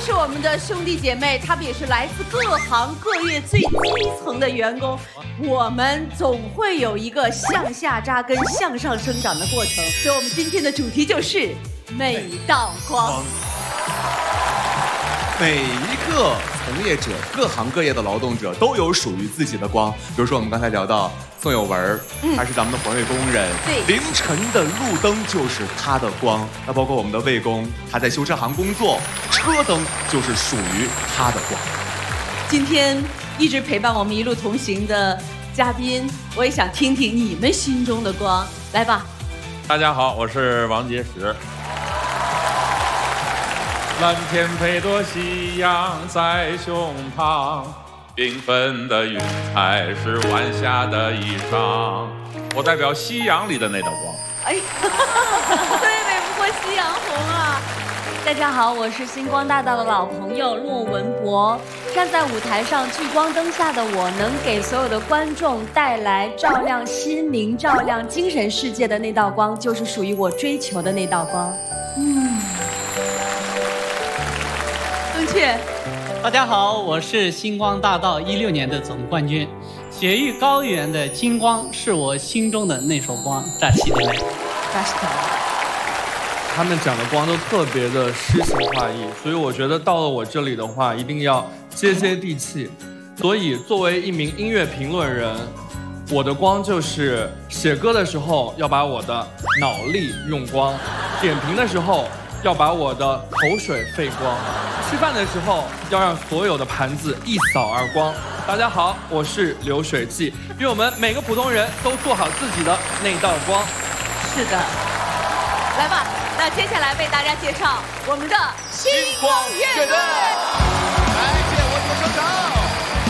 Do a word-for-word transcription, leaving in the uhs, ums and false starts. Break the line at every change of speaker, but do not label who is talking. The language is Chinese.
是我们的兄弟姐妹，他们也是来自各行各业最基层的员工。我们总会有一个向下扎根、向上生长的过程，所以我们今天的主题就是每道光。
每一个从业者、各行各业的劳动者都有属于自己的光。比如说，我们刚才聊到宋有文，嗯、他是咱们的环卫工人，
对，
凌晨的路灯就是他的光。那包括我们的卫工，他在修车行工作，车灯就是属于他的光。
今天一直陪伴我们一路同行的嘉宾，我也想听听你们心中的光，来吧。
大家好，我是王杰石。蓝天配朵夕阳在胸膛，缤纷的云彩是晚霞的衣裳。我代表夕阳里的那道光。
哎，对，美不过夕阳红啊！
大家好，我是星光大道的老朋友骆文博。站在舞台上，聚光灯下的我，能给所有的观众带来照亮心灵、照亮精神世界的那道光，就是属于我追求的那道光。嗯。
正确。
大家好，我是星光大道一六年的总冠军。雪域高原的金光是我心中的那束光，扎西德勒，
扎西德勒。
他们讲的光都特别的诗情画意，所以我觉得到了我这里的话，一定要接接地气。所以作为一名音乐评论人，我的光就是写歌的时候要把我的脑力用光，点评的时候要把我的口水费光，吃饭的时候要让所有的盘子一扫而光。大家好，我是流水记，愿我们每个普通人都做好自己的那道光。
是的，来吧，那接下来为大家介绍我们的星光乐队。